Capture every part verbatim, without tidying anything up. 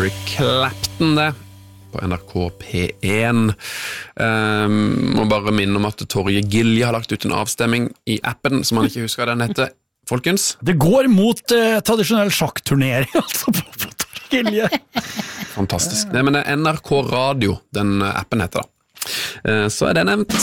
Eric Clapton det på N R K P én. Um, må bare minne om at Torje Gilje har lagt ut en avstemming I appen som han ikke husker hva den heter. Folkens? Det går mot eh, tradisjonell sjakkturnering, altså, på, på Torje Gilje. Fantastisk. Nei, men det er N R K Radio, den appen heter da. Uh, så er det nevnt.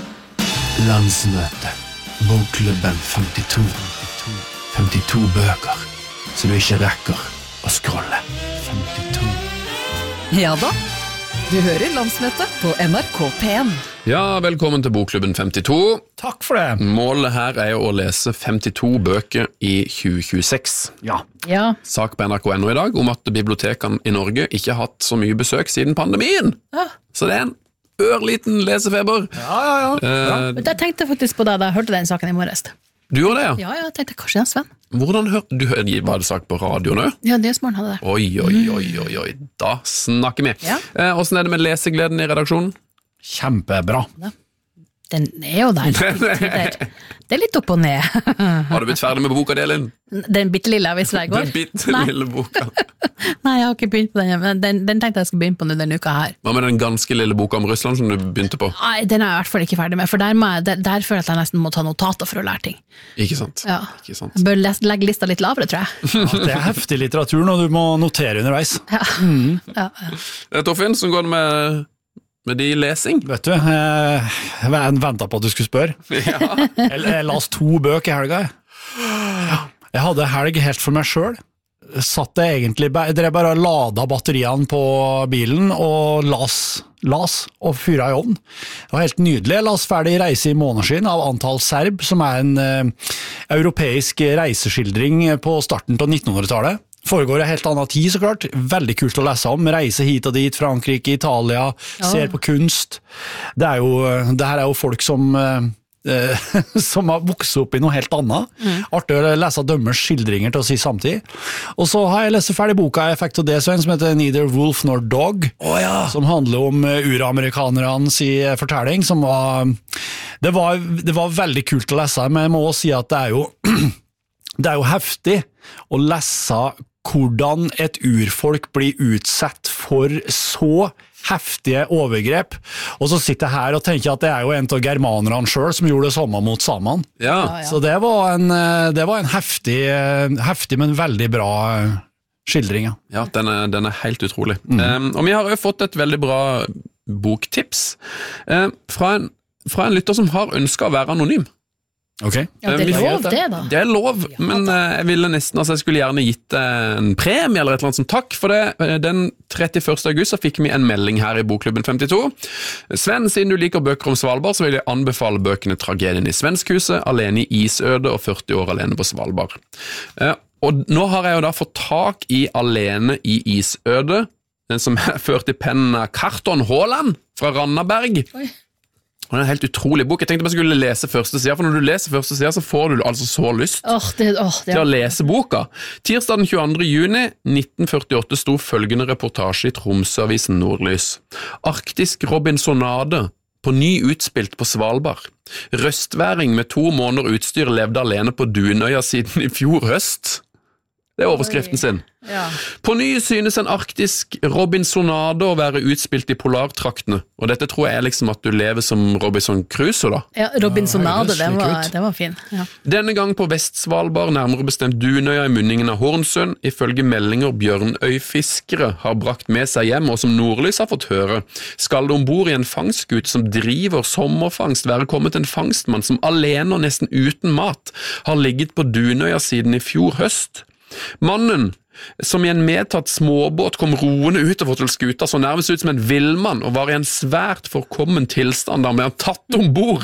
Landsmøte. Bokklubben femtito. femtito bøker, så du ikke rekker å scrolle. femtito. Ja da, du hører Landsmøtet på N R K P én. Ja, velkommen til Bokklubben femtito. Takk for det. Målet her er jo å lese femtito bøker I tjue tjueseks. Ja. Ja. Sak på N R K N O I dag om at bibliotekene I Norge ikke har hatt så mye besøk siden pandemien. Ja. Så det er en ørliten lesefeber. Ja, ja, ja. Eh, Men jeg tenkte faktisk på det da jeg hørte den saken I morges. du gjorde det, ja? Ja, ja, jeg tenkte kanskje det er Sven. Hvordan hørte du? Var det sak på radio nå? Ja, Nyhetsmorgen hadde det. Oi, oi, oi, oi, oi. Da snakker vi. Ja. Eh, hvordan er det med lesegleden I redaksjonen? Kjempebra. Den er jo der. Det er litt opp og ned. Har du blitt ferdig med boka, Delin? Den bittelille avisen I går. Den bitte Nei. lille boka. Nei, jeg har ikke begynt på den, men den, den tenkte jeg skulle begynne på nå denne uka her. Hva med den ganske lille boka om Russland som du begynte på? Nei, den er jeg I hvert fall ikke ferdig med, for der, må jeg, der, der føler jeg at jeg nesten må ta notater for å lære ting. Ikke sant? Ja. Ikke sant? Jeg bør les, legge lista litt lavere, tror jeg. Ja, det er heftig litteratur når du må notere underveis. Ja. Mm. Ja, ja. Eh, Torfinn, som går det med, med de lesing? Vet du, jeg, jeg ventet på at du skulle spørre. Ja. Jeg, jeg las to bøker I helga. Jeg hadde helg helt for meg selv. Satt jeg egentlig, dere bare lada batteriene på bilen og las, las og fyra I ovnen. Det var helt nydelig. Jeg las ferdig Reise I måneskinn av Antal Serb, som er en uh, europeisk reiseskildring på starten av nittenhundretallet. Foregår I helt annen tid, så klart. Veldig kult å lese om. Reise hit og dit, Frankrike, Italia, Ja. ser på kunst. Det, er jo, det her er jo folk som... Uh, som har vokset opp I noe helt annet. Mm. Artig å lese dømmers skildringer til å si samtidig. Og så har jeg lest ferdig boka I effekt av det, Sven, som heter Neither Wolf Nor Dog, oh, ja. Som handler om uramerikanernes fortelling, som var det, var det var veldig kult å lese, men jeg må også si at det er jo det er jo heftig å lese hvordan et urfolk blir utsatt for så heftige overgrep, og så sitter jeg her og tenker at det er jo en av germanerne selv som gjorde det samme mot samene. Ja. Ja, ja. Så det var en, det var en heftig, heftig, men veldig bra skildring. Ja, Ja, den er, den er helt utrolig. Mm. Um, og vi har jo fått et veldig bra boktips um, fra, en, fra en lytter som har ønsket å være anonym. ok. Ja, det er lov det da. Det er lov, men uh, jeg ville nesten, altså jeg skulle gjerne gitt uh, en premie eller et eller annet som takk for det. Uh, den trettiførste august så fikk vi en melding her I Bokklubben femtito. Sven, siden du liker bøker om Svalbard, så vil jeg anbefale bøkene Tragedien I Svenskhuset, Alene I isødet og førti år alene på Svalbard. Uh, og nå har jeg jo da fått tak I Alene I isødet, den som er ført I pennen av Karton Håland fra Randaberg. Oi. Og det er en helt utrolig bok. Jeg tenkte jeg skulle lese første siden, for når du leser første siden, så får du altså så lyst Åh, det, åh, det til å lese boka. Tirsdag den tjueandre juni nitten førtiåtte sto følgende reportasje I Tromsøavisen Nordlys. Arktisk Robinsonade på ny utspilt på Svalbard. Røstværing med to måneder utstyr levde alene på Dunøya siden I fjor høst. Det er overskriften sin. Ja. På ny synes en arktisk Robinsonade å være utspilt I polartraktene, og dette tror jeg er liksom at du lever som Robinson Crusoe da. Ja, Robinsonade, Ja, den var, ut. den var fin. Ja. Denne gang på Vest-Svalbard, nærmere bestemt Dunøya I munningen av Hornsund, ifølge meldinger bjørnøyfiskere har brakt med seg hjem, og som Nordlys har fått høre, skal det ombord I en fangstskute som driver sommerfangst være kommet en fangstmann som alene og nesten uten mat har ligget på Dunøya siden I fjor høst. Mannen, som I en medtatt småbåt kom roende utover til skuta, så nærmest ut som en villmann og var I en svært forkommen tilstand da ble han tatt ombord.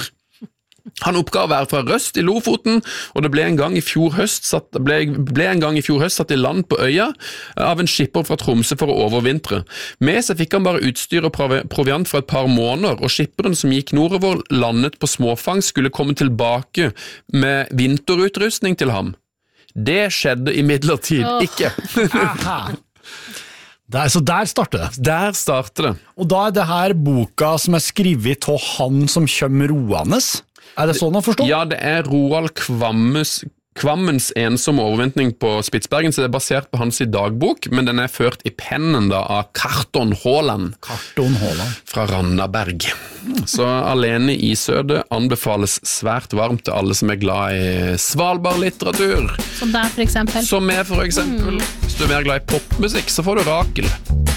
Han oppgav å være fra Røst I Lofoten, og det ble en gang I fjor høst satt, ble, ble en gang I fjor høst satt I land på øya av en skipper fra Tromsø for å overvintre. Med seg fikk han bare utstyr og proviant for et par måneder, og skipperen som gikk nordover landet på småfangst skulle komme tilbake med vinterutrustning til ham. Det skjedde imidlertid oh. ikke. Der, så der starter det. Der starter det. Og da er det her boka som er skrivet av han som kommer roende. Er det sånn å forstå? Ja, det er Roald Kvammes Kvammens ensomme overvintring på Spitsbergen, så det er basert på hans dagbok, men den er ført i pennen da av Karton Håland. Karton Håland. Fra Randaberg. Så Alene i Sødet anbefales svært varmt til alle som er glad i Svalbard-litteratur. Som der for eksempel. Som jeg for eksempel. Mm. Hvis du er mer glad i popmusikk, så får du Rakel.